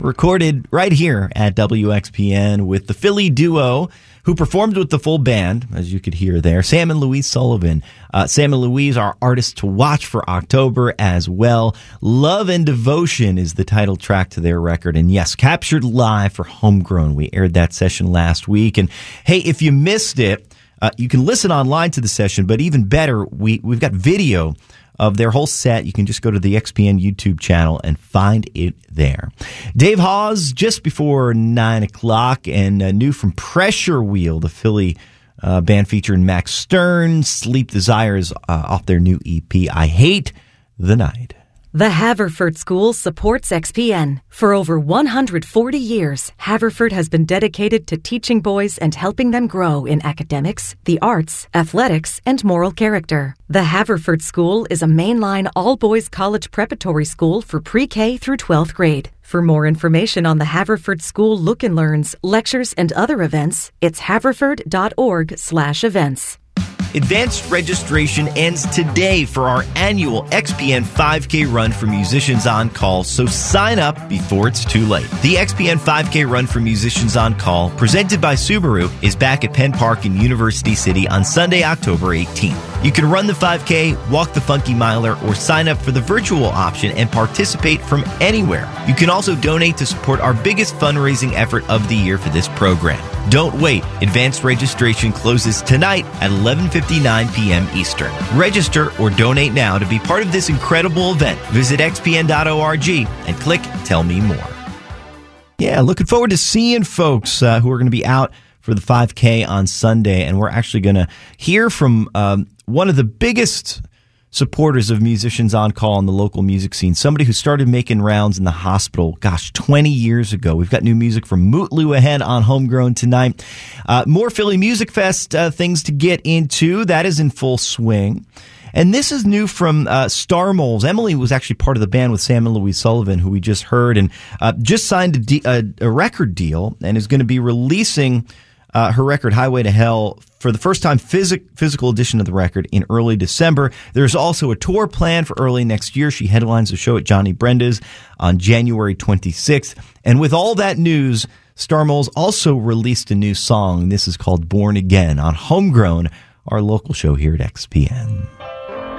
recorded right here at WXPN with the Philly duo who performed with the full band, as you could hear there, Sam and Louise Sullivan. Sam and Louise are artists to watch for October as well. Love and Devotion is the title track to their record. And yes, captured live for Homegrown. We aired that session last week. And hey, if you missed it, you can listen online to the session, but even better, we've got video of their whole set. You can just go to the XPN YouTube channel and find it there. Dave Hawes, just before 9 o'clock, and new from Pressure Wheel, the Philly band featuring Max Stern, Sleep Desires off their new EP, I Hate the Night. The Haverford School supports XPN. For over 140 years, Haverford has been dedicated to teaching boys and helping them grow in academics, the arts, athletics, and moral character. The Haverford School is a mainline all-boys college preparatory school for pre-K through 12th grade. For more information on the Haverford School Look and Learns, lectures, and other events, it's haverford.org/events. Advanced registration ends today for our annual XPN 5K run for Musicians on Call, so sign up before it's too late. The XPN 5K run for Musicians on Call, presented by Subaru, is back at Penn Park in University City on Sunday, October 18th. You can run the 5K, walk the Funky Miler, or sign up for the virtual option and participate from anywhere. You can also donate to support our biggest fundraising effort of the year for this program. Don't wait. Advanced registration closes tonight at 11:59 p.m. Eastern. Register or donate now to be part of this incredible event. Visit xpn.org and click Tell Me More. Yeah, looking forward to seeing folks who are going to be out for the 5K on Sunday, and we're actually going to hear from one of the biggest supporters of Musicians on Call in the local music scene, somebody who started making rounds in the hospital, 20 years ago. We've got new music from Mootloo ahead on Homegrown tonight. More Philly Music Fest things to get into. That is in full swing. And this is new from Star Moles. Emily was actually part of the band with Sam and Louise Sullivan, who we just heard, and just signed a record deal and is going to be releasing her record, Highway to Hell, for the first time, physical edition of the record in early December. There's also a tour planned for early next year. She headlines a show at Johnny Brenda's on January 26th. And with all that news, Star Moles also released a new song. This is called Born Again on Homegrown, our local show here at XPN.